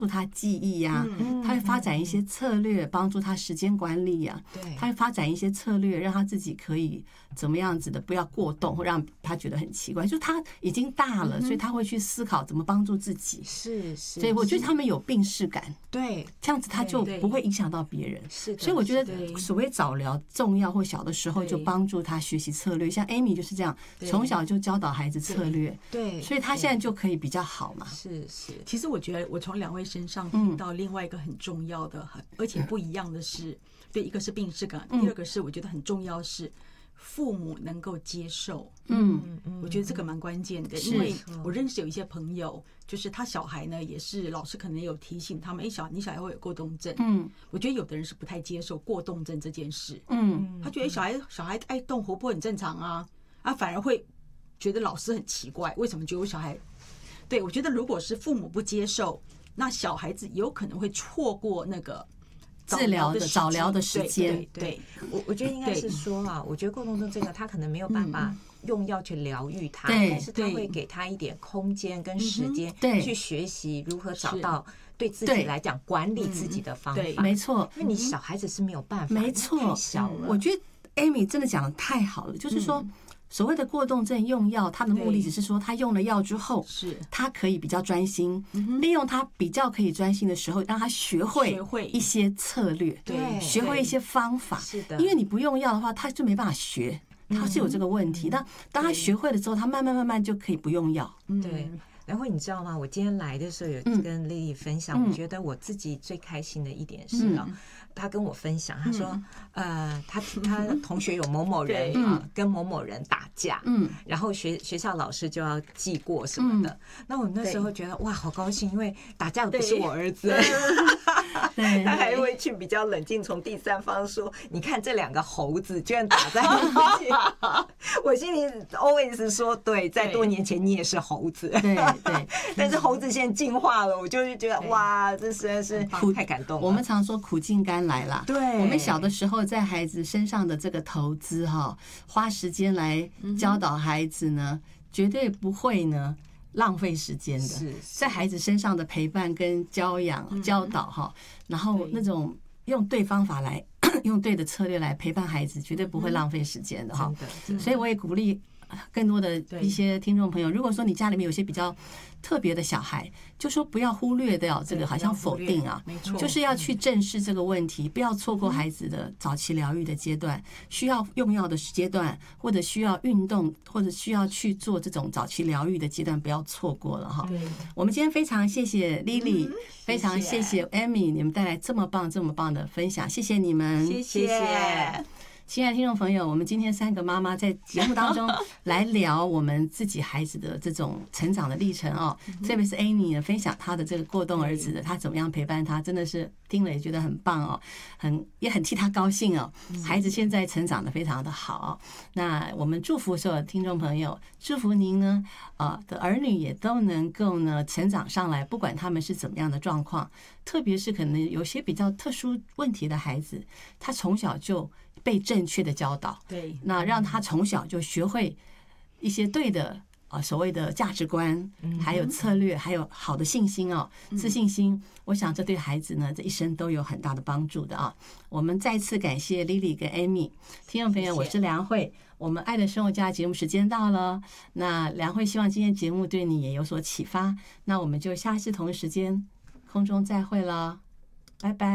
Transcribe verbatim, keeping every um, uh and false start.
助他记忆呀、啊，嗯、他会发展一些策略帮助他时间管理呀、啊，他会发展一些策略让他自己可以怎么样子的不要过动，或让他觉得很奇怪。就是他已经大了，嗯、所以他会去思考怎么帮助自己。 是是， 所以我觉得他们有病识感， 对， 这样子他就不会影响到别人。 是， 所以我觉得所谓早疗重要，或小的时候就帮助他学习策略。像 Amy 就是这样，从小就教导孩子策略， 对， 所以他现在就可以比较好嘛。 是是， 其实我觉得我从两位身上听到另外一个很重要的，很而且不一样的是，对，一个是病识感，第二个是我觉得很重要是父母能够接受。嗯，我觉得这个蛮关键的，因为我认识有一些朋友，就是他小孩呢也是老师可能有提醒他们，哎，小你小孩会有过动症。嗯，我觉得有的人是不太接受过动症这件事。嗯，他觉得小孩小孩爱动活泼很正常啊，啊，反而会觉得老师很奇怪，为什么觉得我小孩？对，我觉得如果是父母不接受，那小孩子有可能会错过那个治疗的早疗的时间。 对，对对我我觉得应该是说啊，我觉得过动症这个他可能没有办法用药去疗愈他，但是他会给他一点空间跟时间去学习如何找到对自己来讲管理自己的方法。 没错， 因为你小孩子是没有办法， 没错， 太小了。 我觉得 Amy 真的讲的太好了，就是说。所谓的过动症用药，他的目的只是说，他用了药之后，是他可以比较专心，利用他比较可以专心的时候，让他学会一些策略， 对， 学会一些方法。 是的， 因为你不用药的话，他就没办法学，他是有这个问题。那当他学会了之后，他慢慢慢慢就可以不用药。 对。然后你知道吗？我今天来的时候有跟丽丽分享，我觉得我自己最开心的一点是啊，她跟我分享，她说，呃，她她同学有某某人啊跟某某人打架，嗯，然后学学校老师就要记过什么的。那我那时候觉得哇，好高兴，因为打架的不是我儿子，他还会去比较冷静，从第三方说，你看这两个猴子居然打在一起，我心里 always 说，对，在多年前你也是猴子， 对。对， 但是猴子现在进化了，我就是觉得哇，这实在是太感动了。 我们常说苦尽甘来啦。 对， 我们小的时候在孩子身上的这个投资哈，花时间来教导孩子呢，绝对不会呢浪费时间的。是，在孩子身上的陪伴跟教养、教导哈，然后那种用对方法来，用对的策略来陪伴孩子，绝对不会浪费时间的哈。所以我也鼓励。更多的一些听众朋友，如果说你家里面有些比较特别的小孩，就说不要忽略掉这个，好像否定啊，就是要去正视这个问题，不要错过孩子的早期疗愈的阶段，需要用药的阶段，或者需要运动，或者需要去做这种早期疗愈的阶段，不要错过了哈。我们今天非常谢谢 Lily， 非常谢谢 Amy， 你们带来这么棒、这么棒的分享，谢谢你们， 谢谢。 亲爱的听众朋友，我们今天三个妈妈在节目当中来聊我们自己孩子的这种成长的历程哦，特别是 Amy 呢分享她的这个过动儿子的，她怎么样陪伴他，真的是听了也觉得很棒哦，很也很替他高兴哦。孩子现在成长的非常的好，那我们祝福所有听众朋友，祝福您呢呃的儿女也都能够呢成长上来，不管他们是怎么样的状况，特别是可能有些比较特殊问题的孩子，他从小就被正确的教导， 对， 那让他从小就学会一些对的啊所谓的价值观，还有策略，还有好的信心哦，自信心。我想这对孩子呢，这一生都有很大的帮助的啊。我们再次感谢 Lily 跟 Amy， 听众朋友，我是梁慧。我们爱的生活家节目时间到了，那梁慧希望今天节目对你也有所启发，那我们就下次同一时间空中再会了，拜拜。